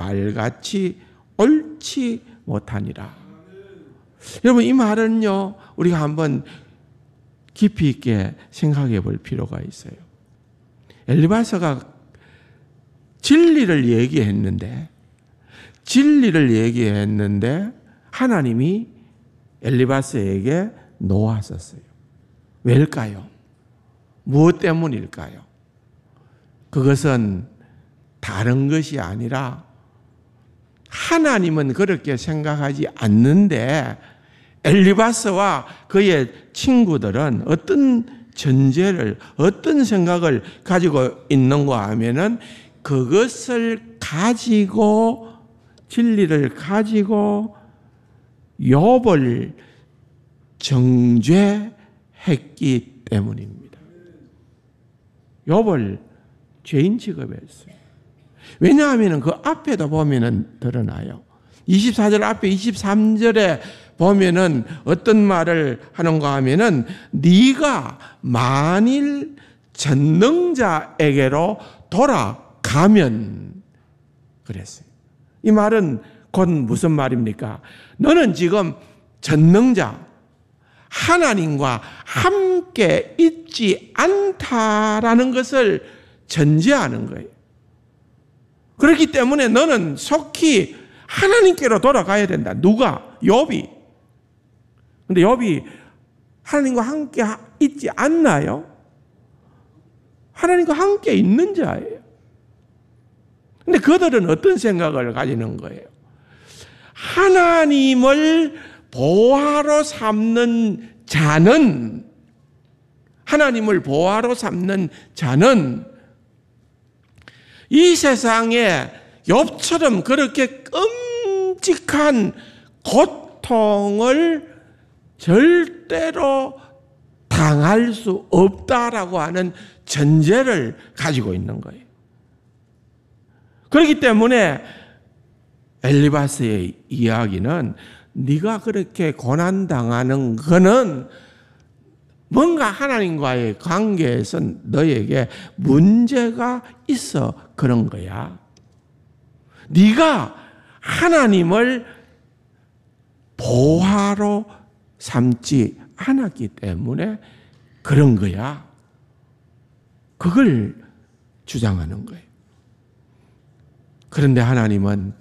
말같이 옳지 못하니라. 여러분, 이 말은요, 우리가 한번 깊이 있게 생각해 볼 필요가 있어요. 엘리바스가 진리를 얘기했는데 하나님이 엘리바스에게 놓았었어요. 왜일까요? 무엇 때문일까요? 그것은 다른 것이 아니라 하나님은 그렇게 생각하지 않는데 엘리바스와 그의 친구들은 어떤 전제를, 어떤 생각을 가지고 있는가 하면은 그것을 가지고, 진리를 가지고 욥을 정죄했기 때문입니다. 욥을 죄인 취급했어요. 왜냐하면 그 앞에도 보면은 드러나요. 24절 앞에 23절에 보면은 어떤 말을 하는가 하면은 네가 만일 전능자에게로 돌아가면 그랬어요. 이 말은 곧 무슨 말입니까? 너는 지금 전능자 하나님과 함께 있지 않다라는 것을 전제하는 거예요. 그렇기 때문에 너는 속히 하나님께로 돌아가야 된다. 누가? 욥이. 근데 욥이 하나님과 함께 있지 않나요? 하나님과 함께 있는 자예요. 근데 그들은 어떤 생각을 가지는 거예요? 하나님을 보화로 삼는 자는, 하나님을 보화로 삼는 자는 이 세상에 욥처럼 그렇게 끔찍한 고통을 절대로 당할 수 없다라고 하는 전제를 가지고 있는 거예요. 그렇기 때문에 엘리바스의 이야기는 네가 그렇게 고난당하는 거는 뭔가 하나님과의 관계에서 너에게 문제가 있어 그런 거야. 네가 하나님을 보화로 삼지 않았기 때문에 그런 거야. 그걸 주장하는 거예요. 그런데 하나님은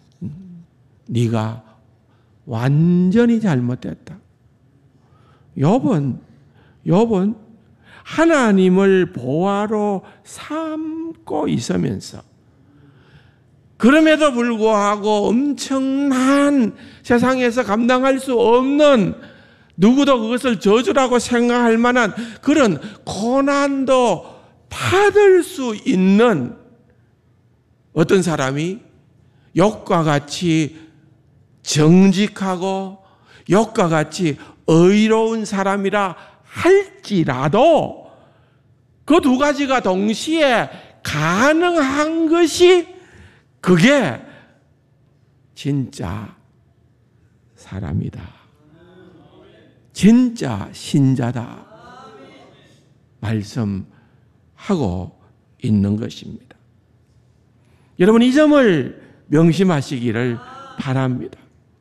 네가 완전히 잘못됐다. 욥은 하나님을 보화로 삼고 있으면서 그럼에도 불구하고 엄청난 세상에서 감당할 수 없는, 누구도 그것을 저주라고 생각할 만한 그런 고난도 받을 수 있는 어떤 사람이 욥과 같이 정직하고 욥과 같이 의로운 사람이라 할지라도 그 두 가지가 동시에 가능한 것이 그게 진짜 사람이다. 진짜 신자다. 말씀하고 있는 것입니다. 여러분, 이 점을 명심하시기를 바랍니다.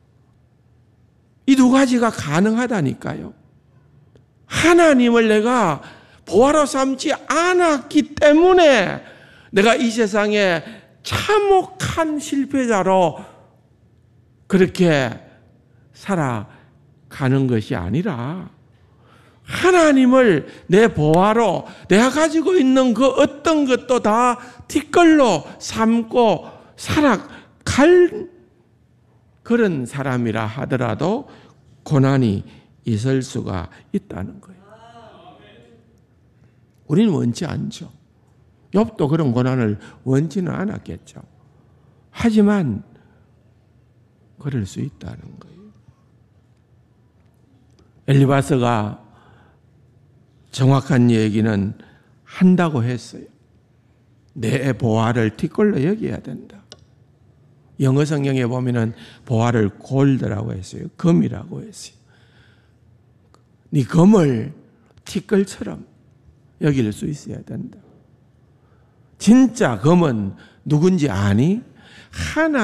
이 두 가지가 가능하다니까요. 하나님을 내가 보화로 삼지 않았기 때문에 내가 이 세상에 참혹한 실패자로 그렇게 살아가는 것이 아니라 하나님을 내 보화로 내가 가지고 있는 그 어떤 것도 다 티끌로 삼고 살아갈 그런 사람이라 하더라도 고난이 있을 수가 있다는 거예요. 우리는 원치 않죠. 욥도 그런 고난을 원치는 않았겠죠. 하지만 그럴 수 있다는 거예요. 엘리바스가 정확한 얘기는 한다고 했어요. 내 보화를 티끌로 여겨야 된다. 영어 성경에 보면은 보화를 골드라고 했어요. 금이라고 했어요. 네 금을 티끌처럼 여길 수 있어야 된다. 진짜 금은 누군지 아니? 하나